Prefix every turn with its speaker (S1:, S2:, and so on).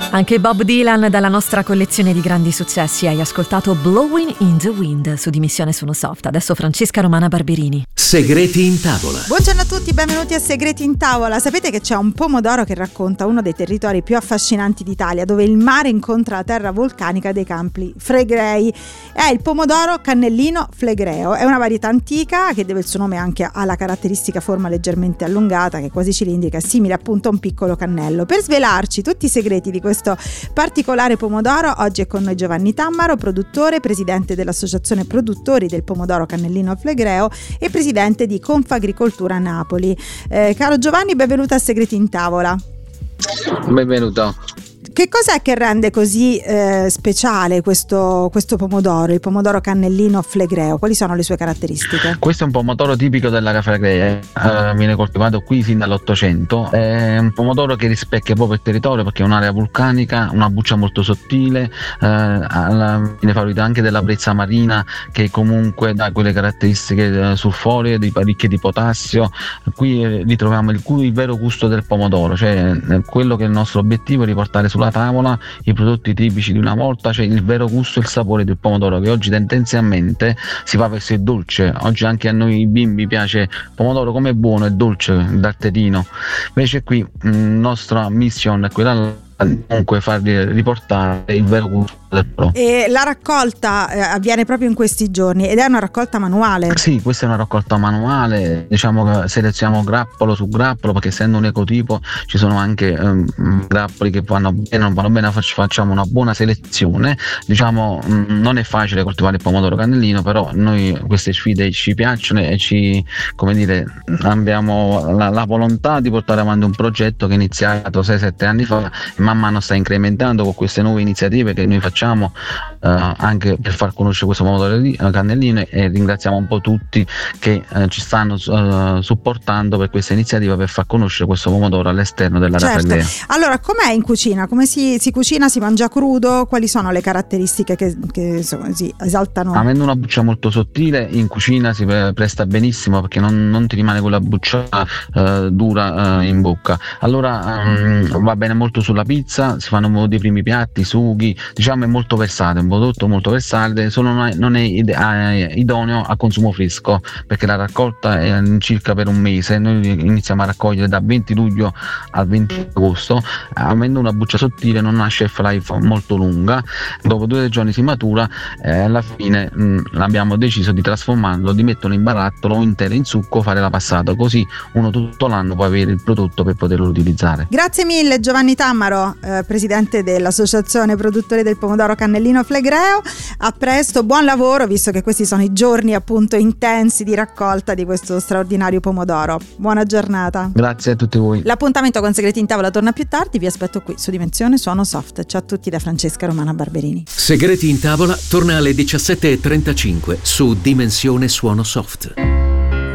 S1: Anche Bob Dylan dalla nostra collezione di grandi successi. Hai ascoltato Blowing in the Wind su Dimensione Suono Soft. Adesso Francesca Romana Barberini.
S2: Segreti in tavola.
S3: Buongiorno a tutti, benvenuti a Segreti in tavola. Sapete che c'è un pomodoro che racconta uno dei territori più affascinanti d'Italia, dove il mare incontra la terra vulcanica dei Campi Flegrei. È il pomodoro cannellino flegreo. È una varietà antica che deve il suo nome anche alla caratteristica forma leggermente allungata, che è quasi cilindrica, simile appunto a un piccolo cannello. Per svelarci tutti i segreti di questo particolare pomodoro, oggi è con noi Giovanni Tammaro, produttore, presidente dell'Associazione Produttori del Pomodoro Cannellino Flegreo e presidente di Confagricoltura Napoli. Caro Giovanni, benvenuto a Segreti in tavola.
S4: Benvenuto.
S3: Che cos'è che rende così speciale questo pomodoro, il pomodoro cannellino flegreo? Quali sono le sue caratteristiche?
S4: Questo è un pomodoro tipico dell'area flegrea, viene coltivato qui fin dall'800. È un pomodoro che rispecchia proprio il territorio perché è un'area vulcanica, una buccia molto sottile, viene favorita anche della brezza marina che comunque dà quelle caratteristiche sulforee, ricche di potassio. Qui ritroviamo il vero gusto del pomodoro, cioè quello che è il nostro obiettivo è riportare sulla tavola i prodotti tipici di una volta, cioè il vero gusto e il sapore del pomodoro, che oggi tendenzialmente si va verso il dolce. Oggi anche a noi bimbi piace il pomodoro come è buono e dolce, il datterino. Invece qui nostra mission è quella comunque far riportare il vero gusto del pro.
S3: E la raccolta avviene proprio in questi giorni ed è una raccolta manuale?
S4: Sì, questa è una raccolta manuale, diciamo che selezioniamo grappolo su grappolo perché essendo un ecotipo ci sono anche grappoli che vanno bene, non vanno bene, facciamo una buona selezione. Diciamo non è facile coltivare il pomodoro cannellino, però noi queste sfide ci piacciono e abbiamo la volontà di portare avanti un progetto che è iniziato 6-7 anni fa e man mano sta incrementando con queste nuove iniziative che noi facciamo anche per far conoscere questo pomodoro cannellino, e ringraziamo un po' tutti che ci stanno supportando per questa iniziativa per far conoscere questo pomodoro all'esterno dell'area flegrea.
S3: Allora, com'è in cucina? Come si cucina? Si mangia crudo? Quali sono le caratteristiche che insomma, si esaltano? Avendo
S4: una buccia molto sottile in cucina si presta benissimo perché non ti rimane quella buccia dura in bocca. Allora va bene molto sulla pizza, si fanno dei primi piatti, sughi, diciamo è molto versatile, un prodotto molto versatile, solo non è idoneo a consumo fresco perché la raccolta è circa per un mese. Noi iniziamo a raccogliere da 20 luglio al 20 agosto, avendo una buccia sottile non ha una shelf life molto lunga. Dopo 2 giorni si matura, alla fine abbiamo deciso di trasformarlo, di metterlo in barattolo o intero in succo, fare la passata, così uno tutto l'anno può avere il prodotto per poterlo utilizzare.
S3: Grazie mille Giovanni Tammaro, presidente dell'Associazione Produttori del Pomodoro Cannellino Flegreo. A presto, buon lavoro, visto che questi sono i giorni appunto intensi di raccolta di questo straordinario pomodoro. Buona giornata.
S4: Grazie a tutti voi.
S3: L'appuntamento con Segreti in tavola torna più tardi, vi aspetto qui su Dimensione Suono Soft. Ciao a tutti da Francesca Romana Barberini.
S2: Segreti in tavola torna alle 17:35 su Dimensione Suono Soft.